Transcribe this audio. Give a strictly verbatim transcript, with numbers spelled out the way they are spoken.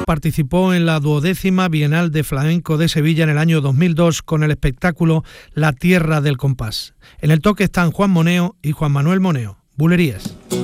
Participó en la duodécima Bienal de Flamenco de Sevilla en el año dos mil dos con el espectáculo La Tierra del Compás. En el toque están Juan Moneo y Juan Manuel Moneo. Bulerías.